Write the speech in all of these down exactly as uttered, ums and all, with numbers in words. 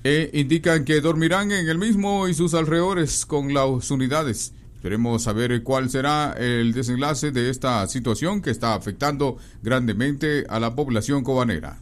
e indican que dormirán en el mismo y sus alrededores con las unidades. Esperemos saber cuál será el desenlace de esta situación que está afectando grandemente a la población cobanera.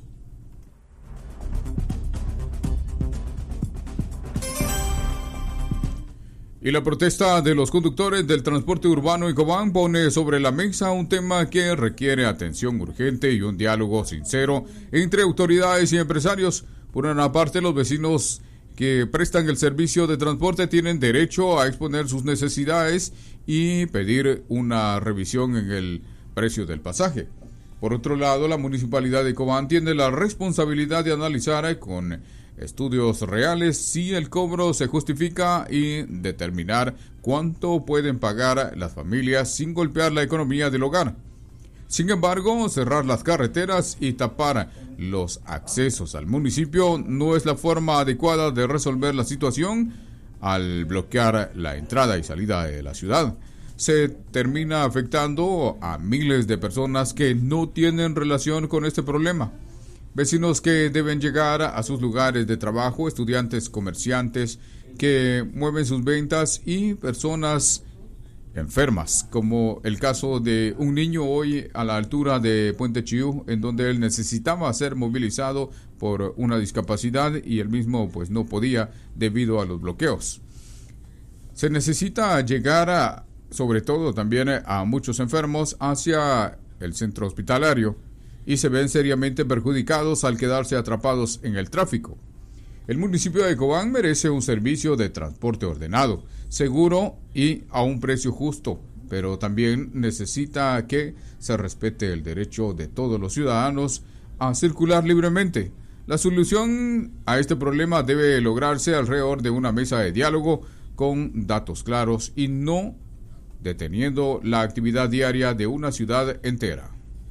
Y la protesta de los conductores del transporte urbano en Cobán pone sobre la mesa un tema que requiere atención urgente y un diálogo sincero entre autoridades y empresarios. Por una parte, los vecinos que prestan el servicio de transporte tienen derecho a exponer sus necesidades y pedir una revisión en el precio del pasaje. Por otro lado, la Municipalidad de Cobán tiene la responsabilidad de analizar con estudios reales si el cobro se justifica y determinar cuánto pueden pagar las familias sin golpear la economía del hogar. Sin embargo, cerrar las carreteras y tapar los accesos al municipio no es la forma adecuada de resolver la situación. Al bloquear la entrada y salida de la ciudad, se termina afectando a miles de personas que no tienen relación con este problema. Vecinos que deben llegar a sus lugares de trabajo, estudiantes, comerciantes que mueven sus ventas y personas enfermas, como el caso de un niño hoy a la altura de Puente Chiú, en donde él necesitaba ser movilizado por una discapacidad y él mismo pues no podía debido a los bloqueos. Se necesita llegar a, sobre todo también a muchos enfermos hacia el centro hospitalario y se ven seriamente perjudicados al quedarse atrapados en el tráfico. El municipio de Cobán merece un servicio de transporte ordenado, seguro y a un precio justo, pero también necesita que se respete el derecho de todos los ciudadanos a circular libremente. La solución a este problema debe lograrse alrededor de una mesa de diálogo con datos claros y no deteniendo la actividad diaria de una ciudad entera.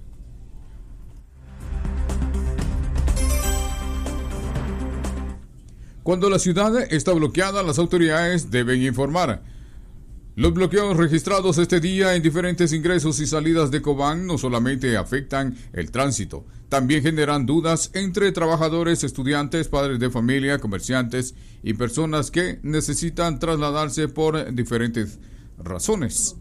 Cuando la ciudad está bloqueada, las autoridades deben informar. Los bloqueos registrados este día en diferentes ingresos y salidas de Cobán no solamente afectan el tránsito, también generan dudas entre trabajadores, estudiantes, padres de familia, comerciantes y personas que necesitan trasladarse por diferentes razones.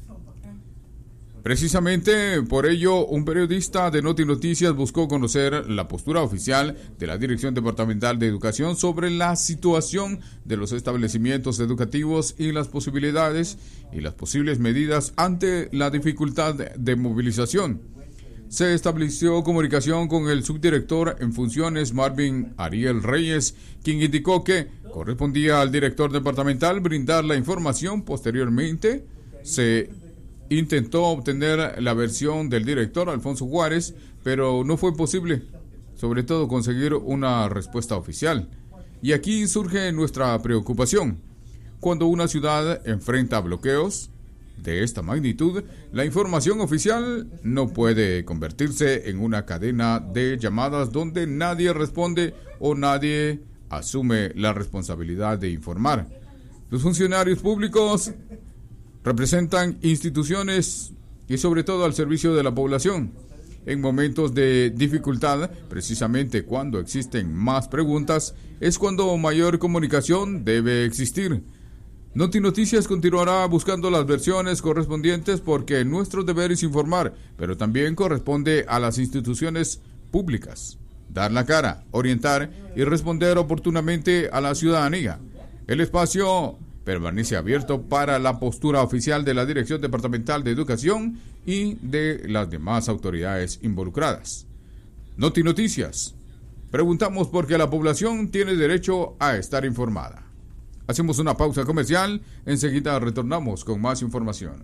Precisamente por ello, un periodista de Noti Noticias buscó conocer la postura oficial de la Dirección Departamental de Educación sobre la situación de los establecimientos educativos y las posibilidades y las posibles medidas ante la dificultad de movilización. Se estableció comunicación con el subdirector en funciones, Marvin Ariel Reyes, quien indicó que correspondía al director departamental brindar la información. Posteriormente, se intentó obtener la versión del director Alfonso Juárez, pero no fue posible, sobre todo conseguir una respuesta oficial. Y aquí surge nuestra preocupación. Cuando una ciudad enfrenta bloqueos de esta magnitud, la información oficial no puede convertirse en una cadena de llamadas donde nadie responde o nadie asume la responsabilidad de informar. Los funcionarios públicos representan instituciones y sobre todo al servicio de la población. En momentos de dificultad, precisamente cuando existen más preguntas, es cuando mayor comunicación debe existir. Noti Noticias continuará buscando las versiones correspondientes porque nuestro deber es informar, pero también corresponde a las instituciones públicas dar la cara, orientar y responder oportunamente a la ciudadanía. El espacio permanece abierto para la postura oficial de la Dirección Departamental de Educación y de las demás autoridades involucradas. Noti Noticias. Preguntamos por qué la población tiene derecho a estar informada. Hacemos una pausa comercial, enseguida retornamos con más información.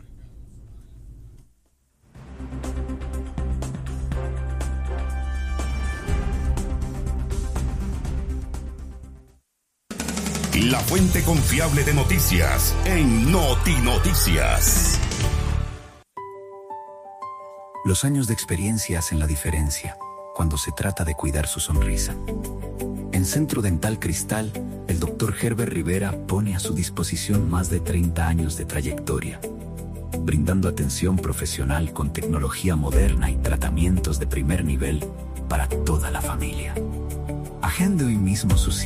La fuente confiable de noticias en Noti Noticias. Los años de experiencia hacen la diferencia cuando se trata de cuidar su sonrisa. En Centro Dental Cristal, el doctor Herbert Rivera pone a su disposición más de treinta años de trayectoria, brindando atención profesional con tecnología moderna y tratamientos de primer nivel para toda la familia. Agende hoy mismo su